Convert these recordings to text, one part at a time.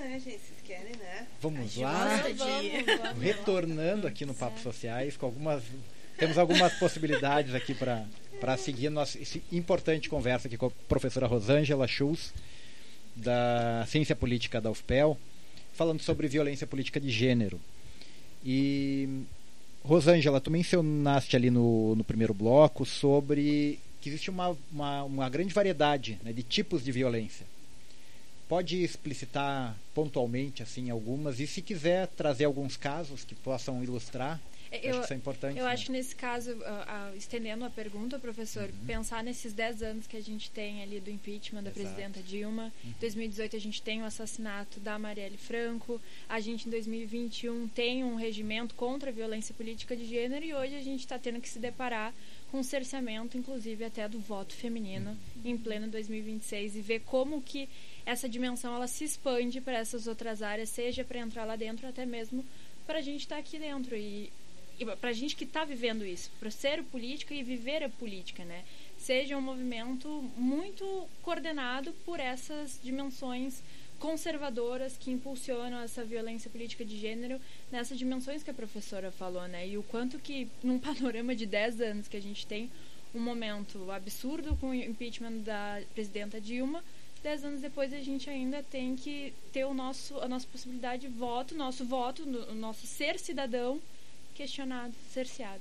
né, gente? Vocês querem, né? Vamos lá. Vamos. Retornando aqui no Papo Sociais, temos algumas possibilidades aqui para seguir nossa importante conversa aqui com a professora Rosângela Schulz, da Ciência Política da UFPEL, falando sobre violência política de gênero. E, Rosângela, tu mencionaste ali no primeiro bloco sobre que existe uma grande variedade, né, de tipos de violência. Pode explicitar pontualmente assim algumas, e se quiser trazer alguns casos que possam ilustrar, acho que isso é importante. Eu acho que nesse caso, estendendo a pergunta, professor, pensar nesses 10 anos que a gente tem ali do impeachment da presidenta Dilma. Em 2018 a gente tem o assassinato da Marielle Franco, a gente em 2021 tem um regimento contra a violência política de gênero, e hoje a gente está tendo que se deparar com um cerceamento, inclusive até do voto feminino em pleno 2026, e ver como que essa dimensão ela se expande para essas outras áreas, seja para entrar lá dentro, até mesmo para a gente estar aqui dentro, e para a gente que está vivendo isso, para ser política e viver a política, né? Seja um movimento muito coordenado por essas dimensões conservadoras que impulsionam essa violência política de gênero nessas dimensões que a professora falou, né? E o quanto que, num panorama de 10 anos que a gente tem um momento absurdo com o impeachment da presidenta Dilma, 10 anos depois a gente ainda tem que ter a nossa possibilidade de voto, o nosso ser cidadão questionado, cerceado.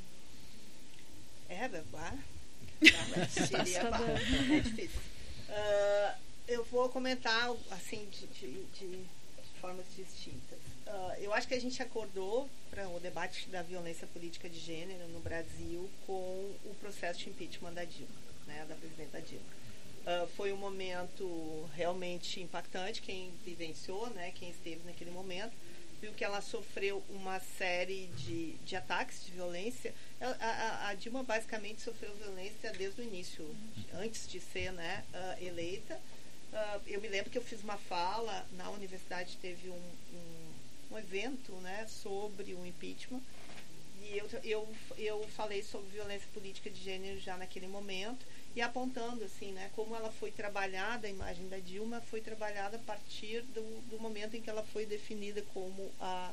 Seria difícil. Eu vou comentar assim de formas distintas. Eu acho que a gente acordou para o debate da violência política de gênero no Brasil com o processo de impeachment da Dilma, né, da presidenta Dilma. Foi um momento realmente impactante. Quem vivenciou, né, quem esteve naquele momento, viu que ela sofreu uma série de ataques de violência. A Dilma basicamente sofreu violência desde o início, antes de ser, né, eleita. Eu me lembro que eu fiz uma fala na universidade, teve um evento, né, sobre o impeachment, e eu falei sobre violência política de gênero já naquele momento, e apontando assim, né, como ela foi trabalhada, a imagem da Dilma foi trabalhada a partir do momento em que ela foi definida como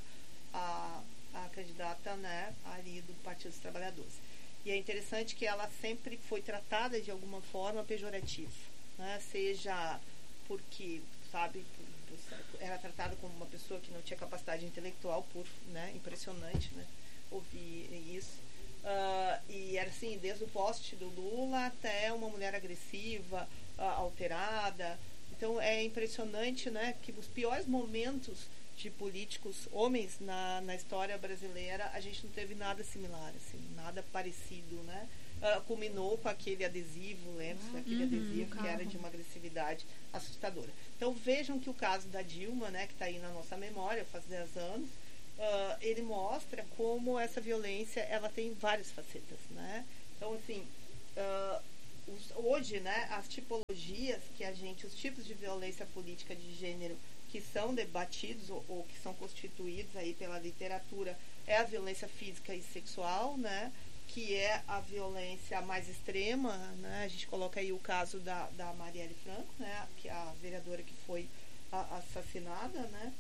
a candidata, né, ali do Partido dos Trabalhadores. E é interessante que ela sempre foi tratada de alguma forma pejorativa, né, seja porque, sabe, era tratada como uma pessoa que não tinha capacidade intelectual, né, impressionante, né, ouvir isso. E era assim, desde o poste do Lula até uma mulher agressiva, alterada. Então é impressionante, né, que os piores momentos de políticos homens na história brasileira, a gente não teve nada similar, assim, nada parecido, né? Culminou com aquele adesivo, lembra-se daquele adesivo que era de uma agressividade assustadora. Então vejam que o caso da Dilma, né, que está aí na nossa memória faz 10 anos, ele mostra como essa violência ela tem várias facetas, né? Então assim, hoje, né, as tipologias os tipos de violência política de gênero que são debatidos ou que são constituídos aí pela literatura é a violência física e sexual, né, que é a violência mais extrema, né? A gente coloca aí o caso da Marielle Franco, né, que é a vereadora que foi assassinada, né,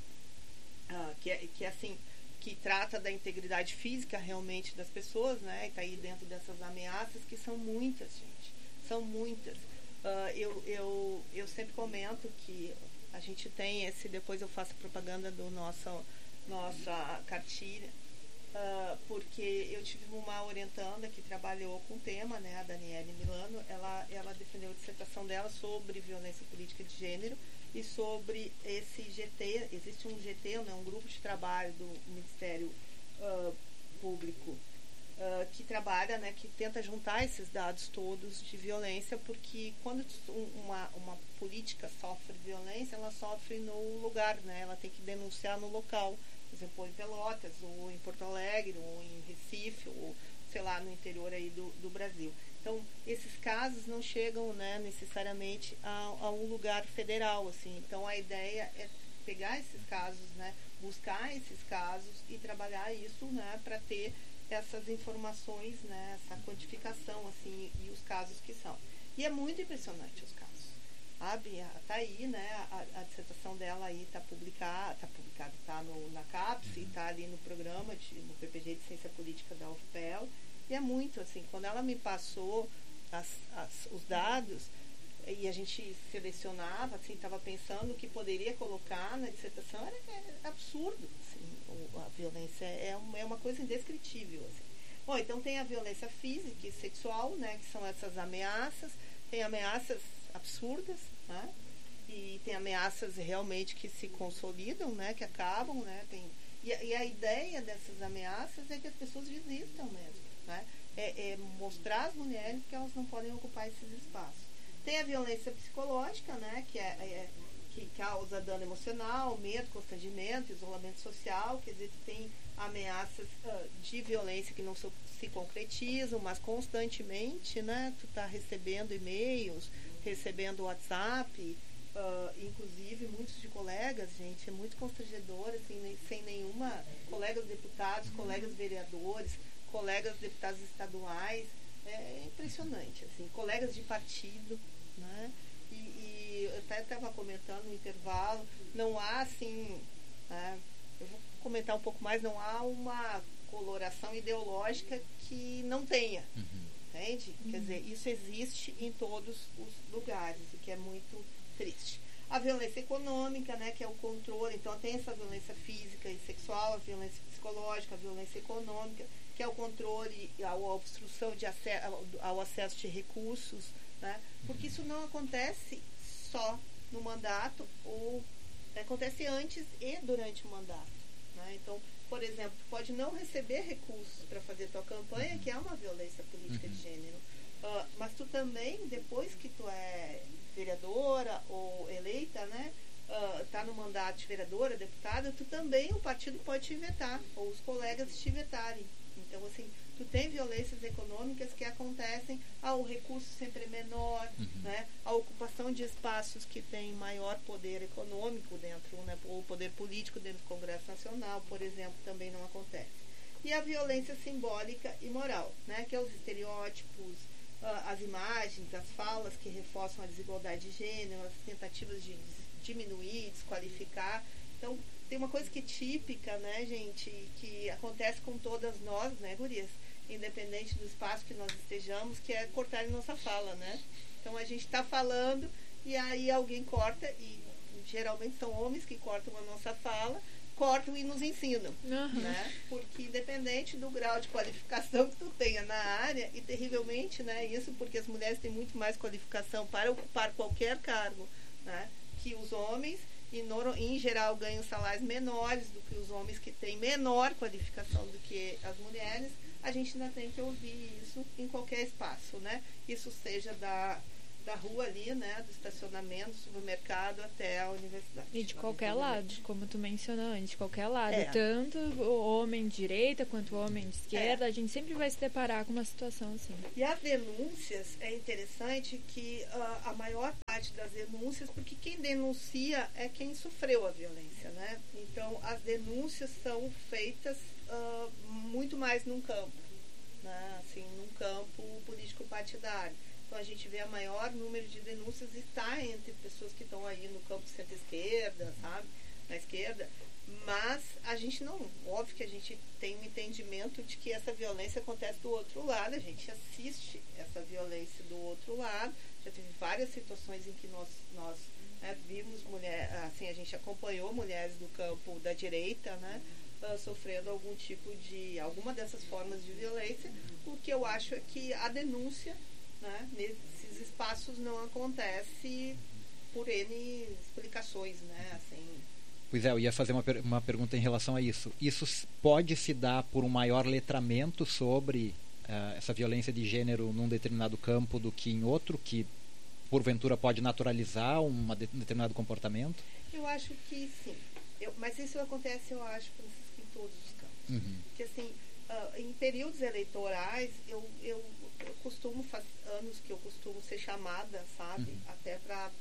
que assim, que trata da integridade física realmente das pessoas, né, e está aí dentro dessas ameaças, que são muitas, gente, são muitas. Eu sempre comento que a gente tem depois eu faço propaganda do nossa cartilha, porque eu tive uma orientanda que trabalhou com o tema, né, a Daniele Milano. Ela defendeu a dissertação dela sobre violência política de gênero e sobre esse GT. Existe um GT, né, um grupo de trabalho do Ministério Público que trabalha, né, que tenta juntar esses dados todos de violência, porque quando uma política sofre violência, ela sofre no lugar, né, ela tem que denunciar no local, por exemplo, em Pelotas, ou em Porto Alegre, ou em Recife, ou sei lá, no interior aí do Brasil. Então, esses casos não chegam, né, necessariamente a um lugar federal, assim. Então, a ideia é pegar esses casos, né, buscar esses casos e trabalhar isso, né, para ter essas informações, né, essa quantificação, assim, e os casos que são. E é muito impressionante os casos. sabe? Tá aí, né? A dissertação dela aí tá publicada, tá na CAPES e tá ali no programa, no PPG de Ciência Política da UFPEL. E é muito, assim, quando ela me passou os dados e a gente selecionava, assim, estava pensando o que poderia colocar na dissertação, era absurdo, assim, a violência é uma coisa indescritível, assim. Bom, então tem a violência física e sexual, né, que são essas ameaças, tem ameaças absurdas, né, e tem ameaças realmente que se consolidam, né, que acabam, né, e a ideia dessas ameaças é que as pessoas desistam mesmo, né, é mostrar às mulheres que elas não podem ocupar esses espaços. Tem a violência psicológica, né, que causa dano emocional, medo, constrangimento, isolamento social, quer dizer, tem ameaças de violência que não se concretizam, mas constantemente, né, tu tá recebendo e-mails, recebendo WhatsApp, inclusive muitos de colegas, gente, é muito constrangedor, assim, sem nenhuma, colegas deputados, colegas vereadores, colegas deputados estaduais, é impressionante, assim, colegas de partido, né, e eu até estava comentando no intervalo, não há, assim, eu vou comentar um pouco mais, não há uma coloração ideológica que não tenha, entende? Quer dizer, isso existe em todos os lugares, o que é muito triste. A violência econômica, né, que é o controle, então tem essa violência física e sexual, a violência psicológica, a violência econômica, que é o controle, a obstrução ao acesso de recursos, né, porque isso não acontece só no mandato, ou acontece antes e durante o mandato, né? Então, por exemplo, tu pode não receber recursos para fazer tua campanha, que é uma violência política de gênero, mas tu também, depois que tu é vereadora ou eleita, né, tá no mandato de vereadora, deputada, tu também, o partido pode te vetar, ou os colegas te vetarem. Então, assim, tu tem violências econômicas que acontecem, o recurso sempre é menor, né, a ocupação de espaços que têm maior poder econômico dentro, né, ou poder político dentro do Congresso Nacional, por exemplo, também não acontece. E a violência simbólica e moral, né, que é os estereótipos, as imagens, as falas que reforçam a desigualdade de gênero, as tentativas de diminuir, desqualificar. Então, tem uma coisa que é típica, né, gente, que acontece com todas nós, né, gurias, independente do espaço que nós estejamos, que é cortar nossa fala, né? Então, a gente está falando e aí alguém corta, e geralmente são homens que cortam a nossa fala, cortam e nos ensinam, né? Porque independente do grau de qualificação que tu tenha na área, e terrivelmente, né, isso porque as mulheres têm muito mais qualificação para ocupar qualquer cargo, né, que os homens, e em geral ganham salários menores do que os homens que têm menor qualificação do que as mulheres, a gente ainda tem que ouvir isso em qualquer espaço, né? Isso seja da rua ali, né, do estacionamento, do supermercado até a universidade. E de qualquer lado, como tu mencionou antes, de qualquer lado. Tanto o homem de direita quanto o homem de esquerda, a gente sempre vai se deparar com uma situação assim. E as denúncias, é interessante que a maior parte das denúncias, porque quem denuncia é quem sofreu a violência, né? Então, as denúncias são feitas muito mais num campo, né? Assim, num campo político-partidário. Então, a gente vê a maior número de denúncias está entre pessoas que estão aí no campo centro-esquerda, sabe? Na esquerda. Mas a gente não... Óbvio que a gente tem um entendimento de que essa violência acontece do outro lado. A gente assiste essa violência do outro lado. Já teve várias situações em que nós vimos mulheres... Assim, a gente acompanhou mulheres do campo da direita, né? Sofrendo alguma dessas formas de violência. O que eu acho é que a denúncia... né, nesses espaços não acontece por N explicações, né, assim. Pois é, eu ia fazer uma pergunta em relação a isso. Isso pode se dar por um maior letramento sobre essa violência de gênero num determinado campo do que em outro, que porventura pode naturalizar um determinado comportamento? Eu acho que sim. Mas isso acontece, eu acho, em todos os campos. Porque, assim, em períodos eleitorais, eu costumo, faz anos que eu costumo ser chamada, sabe, até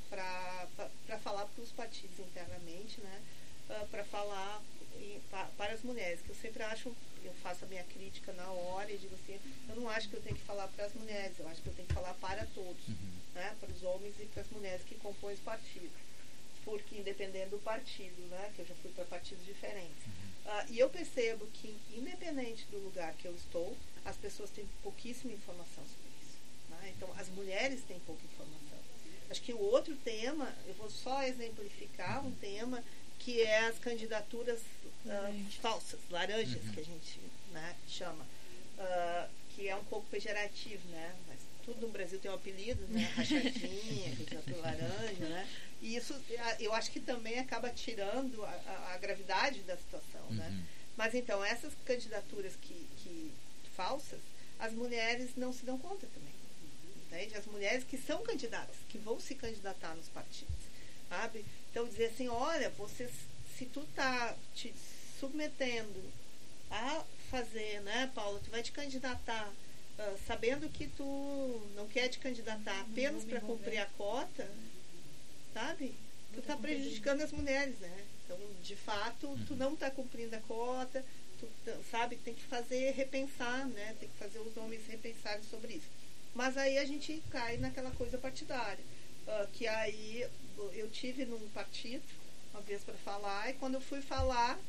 para falar para os partidos internamente, né, para falar para as mulheres, que eu sempre acho, eu faço a minha crítica na hora e digo assim, eu não acho que eu tenho que falar para as mulheres, eu acho que eu tenho que falar para todos, né, para os homens e para as mulheres que compõem os partidos. Porque, independente do partido, né, que eu já fui para partidos diferentes. E eu percebo que, independente do lugar que eu estou, as pessoas têm pouquíssima informação sobre isso. Né? Então, as mulheres têm pouca informação. Acho que o outro tema, eu vou só exemplificar um tema que é as candidaturas falsas, laranjas, que a gente, né, chama, que é um pouco pejorativo, né? Mas tudo no Brasil tem um apelido, né? Rachadinha, candidatura laranja, né? E isso, eu acho que também acaba tirando a gravidade da situação, né? Mas então, essas candidaturas que falsas, as mulheres não se dão conta também. Entende? As mulheres que são candidatas, que vão se candidatar nos partidos, sabe? Então, dizer assim, olha, se tu tá te submetendo a fazer, né, Paula, tu vai te candidatar sabendo que tu não quer te candidatar apenas para cumprir a cota, sabe? Tu tá prejudicando as mulheres, né? Então, de fato, tu não tá cumprindo a cota, tu, sabe, tem que repensar, né? Tem que fazer os homens repensarem sobre isso. Mas aí a gente cai naquela coisa partidária, que aí eu tive num partido uma vez para falar, e quando eu fui falar,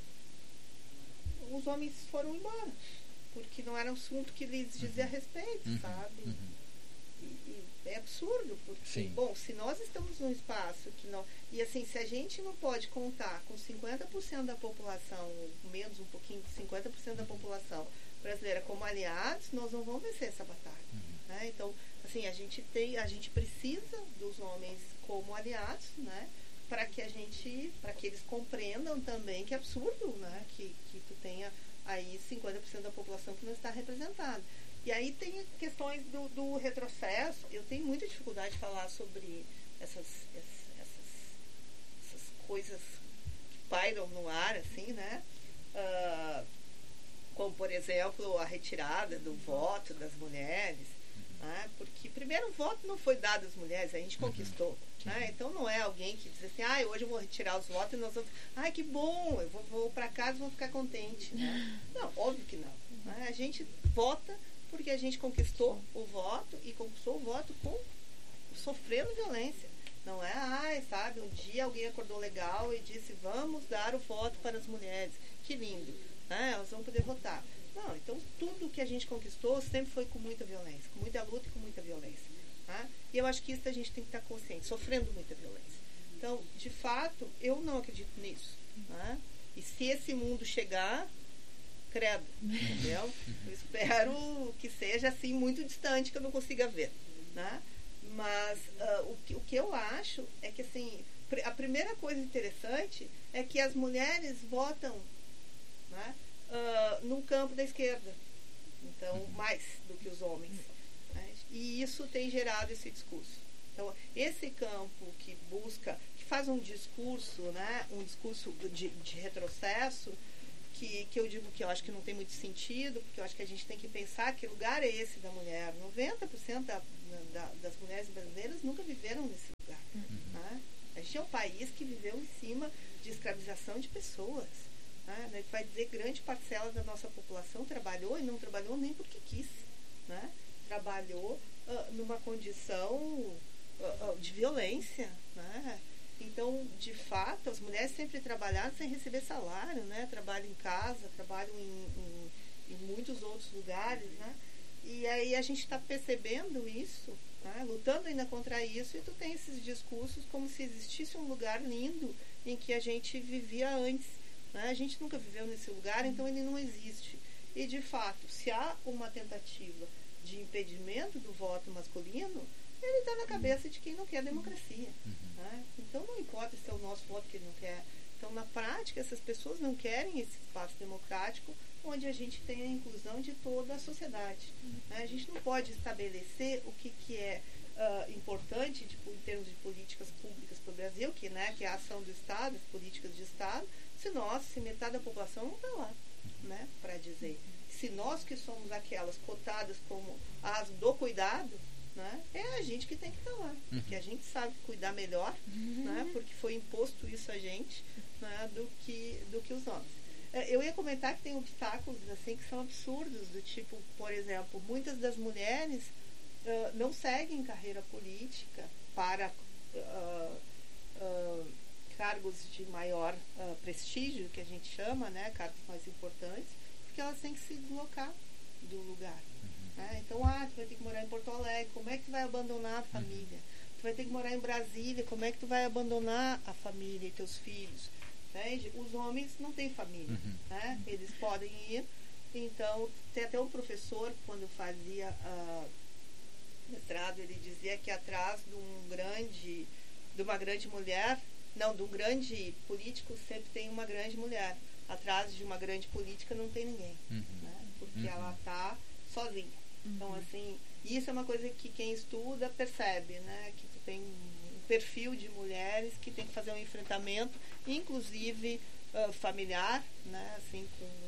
os homens foram embora, porque não era um assunto que lhes dizia respeito, sabe? E é absurdo, porque, bom, se nós estamos num espaço que não... E assim, se a gente não pode contar com 50% da população, ou menos um pouquinho, 50% da população brasileira como aliados, nós não vamos vencer essa batalha. Né? Então, assim, a gente precisa dos homens como aliados, né? Para que eles compreendam também que é absurdo, né? Que tu tenha aí 50% da população que não está representada. E aí tem questões do retrocesso. Eu tenho muita dificuldade de falar sobre essas coisas que pairam no ar, assim, né? Como, por exemplo, a retirada do voto das mulheres. Né? Porque, primeiro, o voto não foi dado às mulheres, a gente conquistou. Né? Então, não é alguém que diz assim, hoje eu vou retirar os votos e nós vamos... que bom, eu vou para casa e vou ficar contente. Né? Não, óbvio que não. Né? A gente vota porque a gente conquistou o voto e conquistou o voto sofrendo violência. Não é, sabe, um dia alguém acordou legal e disse, vamos dar o voto para as mulheres. Que lindo, né? Elas vão poder votar. Não, então tudo que a gente conquistou sempre foi com muita violência, com muita luta e com muita violência. Tá? E eu acho que isso a gente tem que estar consciente, sofrendo muita violência. Então, de fato, eu não acredito nisso. Tá? E se esse mundo chegar, credo, entendeu? Eu espero que seja assim muito distante, que eu não consiga ver. Né? Mas o que eu acho é que assim, a primeira coisa interessante é que as mulheres votam, né, no campo da esquerda, então mais do que os homens, né? E isso tem gerado esse discurso. Então esse campo que faz um discurso, né, um discurso de retrocesso, que eu digo que eu acho que não tem muito sentido, porque eu acho que a gente tem que pensar que lugar é esse da mulher. 90% das mulheres brasileiras nunca viveram nesse lugar. Né? A gente é um país que viveu em cima de escravização de pessoas. Né? Vai dizer, grande parcela da nossa população trabalhou e não trabalhou nem porque quis. Né? Trabalhou numa condição de violência. Né? Então, de fato, as mulheres sempre trabalharam sem receber salário, né? Trabalham em casa, trabalham em muitos outros lugares, né? E aí a gente está percebendo isso, né? Lutando ainda contra isso, e tu tem esses discursos como se existisse um lugar lindo em que a gente vivia antes. Né? A gente nunca viveu nesse lugar, então ele não existe. E, de fato, se há uma tentativa de impedimento do voto masculino, ele está na cabeça de quem não quer democracia. Né? Então, não importa se é o nosso voto que ele não quer. Então, na prática, essas pessoas não querem esse espaço democrático onde a gente tem a inclusão de toda a sociedade. Né? A gente não pode estabelecer o que é importante, tipo, em termos de políticas públicas para o Brasil, que é a ação do Estado, as políticas de Estado, se metade da população não está lá, né, para dizer. Se nós que somos aquelas cotadas como as do cuidado, né, é a gente que tem que estar lá, porque a gente sabe cuidar melhor, né, porque foi imposto isso a gente, né, do que os homens. Eu ia comentar que tem obstáculos assim que são absurdos, do tipo, por exemplo, muitas das mulheres não seguem carreira política para cargos de maior prestígio, que a gente chama, né, cargos mais importantes, porque elas têm que se deslocar do lugar. Né? Então, tu vai ter que morar em Porto Alegre, como é que tu vai abandonar a família? Tu vai ter que morar em Brasília, como é que tu vai abandonar a família e teus filhos? Entende? Os homens não têm família, né? Eles podem ir. Então, tem até um professor, quando fazia mestrado, ele dizia que atrás de uma grande mulher, não, de um grande político sempre tem uma grande mulher. Atrás de uma grande política não tem ninguém, né? Porque ela está sozinha. Então, assim, isso é uma coisa que quem estuda percebe, né? Que tu tem um perfil de mulheres que tem que fazer um enfrentamento, inclusive familiar, né? Assim,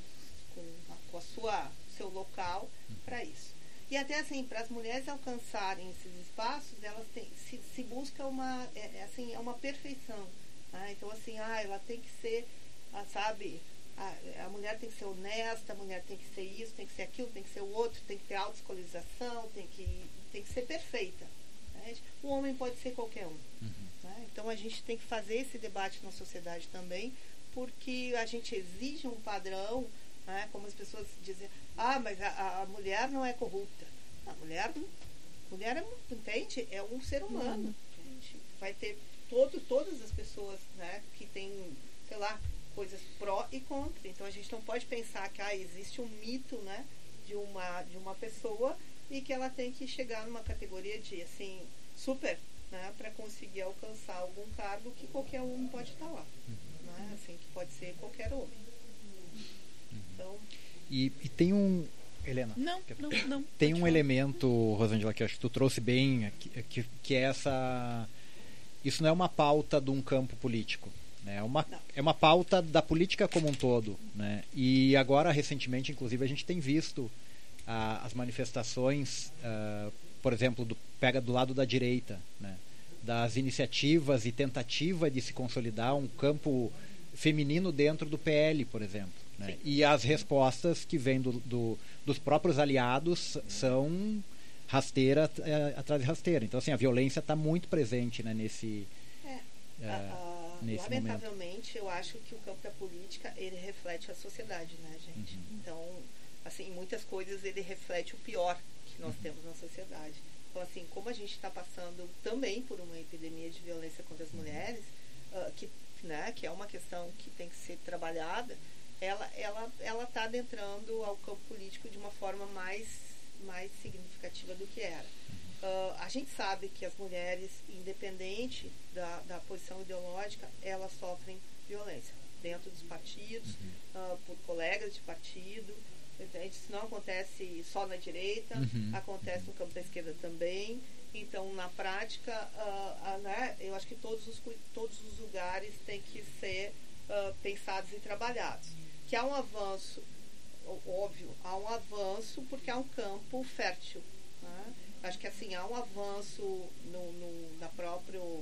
com a seu local para isso. E até assim, para as mulheres alcançarem esses espaços, elas se busca uma perfeição. Né? Então, assim, ela tem que ser, sabe, a mulher tem que ser honesta, a mulher tem que ser isso, tem que ser aquilo, tem que ser o outro, tem que ter autoescolarização, tem que ser perfeita. Né? O homem pode ser qualquer um. Né? Então, a gente tem que fazer esse debate na sociedade também, porque a gente exige um padrão, né? Como as pessoas dizem, mas a mulher não é corrupta. A mulher entende? É um ser humano. Vai ter todas as pessoas, né, que têm, sei lá, coisas pró e contra. Então a gente não pode pensar que existe um mito, né, de uma pessoa e que ela tem que chegar numa categoria de assim super, né, para conseguir alcançar algum cargo que qualquer um pode estar lá, né, assim, que pode ser qualquer homem. Então, e tem um, Helena, não tem um elemento, Rosângela, que eu acho que tu trouxe bem, que é isso não é uma pauta de um campo político, né? É uma pauta da política como um todo, né? E agora, recentemente, inclusive, a gente tem visto as manifestações, por exemplo, pega do lado da direita, né? Das iniciativas e tentativa de se consolidar um campo feminino dentro do PL, por exemplo. Né? E as respostas que vêm dos próprios aliados são rasteira atrás de rasteira. Então, assim, a violência está muito presente, né, nesse lamentavelmente, eu acho que o campo da política, ele reflete a sociedade, né, gente? Então, assim, em muitas coisas ele reflete o pior que nós temos na sociedade. Então, assim, como a gente está passando também por uma epidemia de violência contra as mulheres, que é uma questão que tem que ser trabalhada, ela está adentrando ao campo político de uma forma mais significativa do que era. A gente sabe que as mulheres, independente da posição ideológica, elas sofrem violência dentro dos partidos, por colegas de partido. Isso não acontece só na direita, acontece no campo da esquerda também. Então, na prática, né, eu acho que todos os lugares têm que ser pensados e trabalhados. Que há um avanço, óbvio, há um avanço porque há um campo fértil. Né? Acho que assim, há um avanço na própria